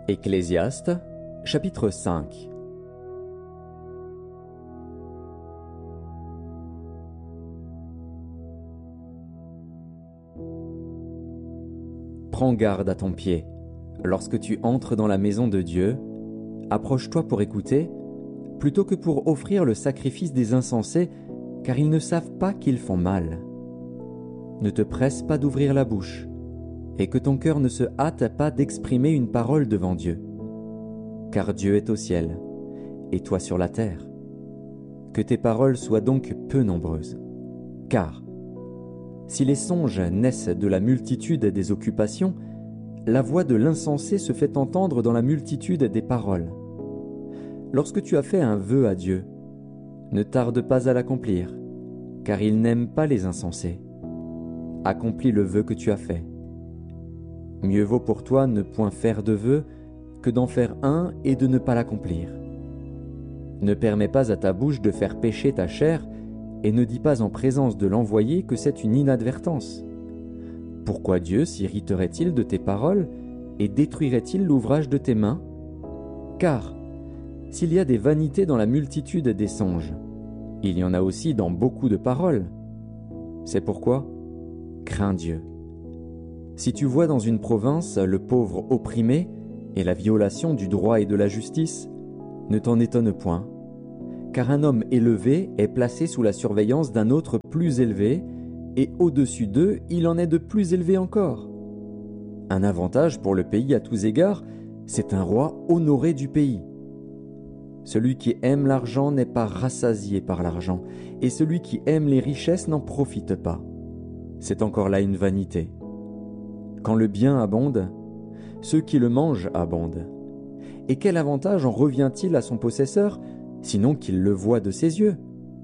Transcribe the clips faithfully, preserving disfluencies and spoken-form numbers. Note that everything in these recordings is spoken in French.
Ecclésiaste, chapitre cinq. Prends garde à ton pied. Lorsque tu entres dans la maison de Dieu, approche-toi pour écouter, plutôt que pour offrir le sacrifice des insensés, car ils ne savent pas qu'ils font mal. Ne te presse pas d'ouvrir la bouche, et que ton cœur ne se hâte pas d'exprimer une parole devant Dieu. Car Dieu est au ciel, et toi sur la terre. Que tes paroles soient donc peu nombreuses. Car, si les songes naissent de la multitude des occupations, la voix de l'insensé se fait entendre dans la multitude des paroles. Lorsque tu as fait un vœu à Dieu, ne tarde pas à l'accomplir, car il n'aime pas les insensés. Accomplis le vœu que tu as fait. Mieux vaut pour toi ne point faire de vœu que d'en faire un et de ne pas l'accomplir. Ne permets pas à ta bouche de faire pécher ta chair et ne dis pas en présence de l'envoyé que c'est une inadvertance. Pourquoi Dieu s'irriterait-il de tes paroles et détruirait-il l'ouvrage de tes mains? Car, s'il y a des vanités dans la multitude des songes, il y en a aussi dans beaucoup de paroles. C'est pourquoi, crains Dieu. Si tu vois dans une province le pauvre opprimé et la violation du droit et de la justice, ne t'en étonne point, car un homme élevé est placé sous la surveillance d'un autre plus élevé, et au-dessus d'eux, il en est de plus élevé encore. Un avantage pour le pays à tous égards, c'est un roi honoré du pays. Celui qui aime l'argent n'est pas rassasié par l'argent, et celui qui aime les richesses n'en profite pas. C'est encore là une vanité. Quand le bien abonde, ceux qui le mangent abondent. Et quel avantage en revient-il à son possesseur, sinon qu'il le voit de ses yeux?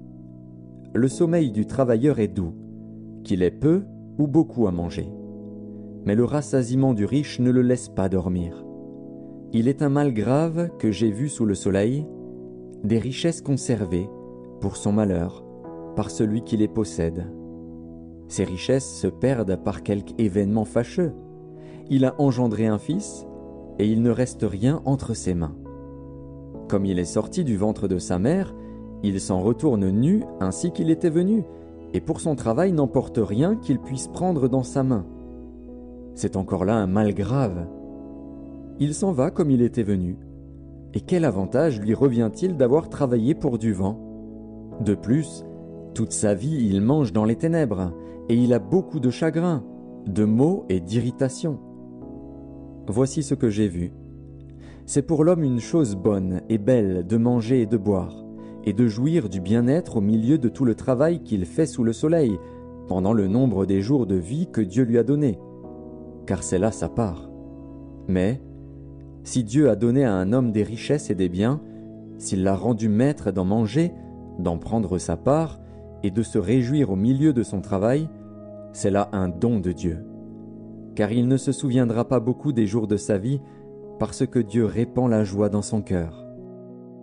Le sommeil du travailleur est doux, qu'il ait peu ou beaucoup à manger. Mais le rassasiement du riche ne le laisse pas dormir. Il est un mal grave que j'ai vu sous le soleil, des richesses conservées, pour son malheur, par celui qui les possède. Ces richesses se perdent par quelque événement fâcheux. Il a engendré un fils, et il ne reste rien entre ses mains. Comme il est sorti du ventre de sa mère, il s'en retourne nu ainsi qu'il était venu, et pour son travail n'emporte rien qu'il puisse prendre dans sa main. C'est encore là un mal grave. Il s'en va comme il était venu. Et quel avantage lui revient-il d'avoir travaillé pour du vent? De plus, toute sa vie il mange dans les ténèbres, et il a beaucoup de chagrin, de maux et d'irritation. Voici ce que j'ai vu. C'est pour l'homme une chose bonne et belle de manger et de boire, et de jouir du bien-être au milieu de tout le travail qu'il fait sous le soleil, pendant le nombre des jours de vie que Dieu lui a donnés, car c'est là sa part. Mais, si Dieu a donné à un homme des richesses et des biens, s'il l'a rendu maître d'en manger, d'en prendre sa part, et de se réjouir au milieu de son travail, c'est là un don de Dieu. Car il ne se souviendra pas beaucoup des jours de sa vie, parce que Dieu répand la joie dans son cœur.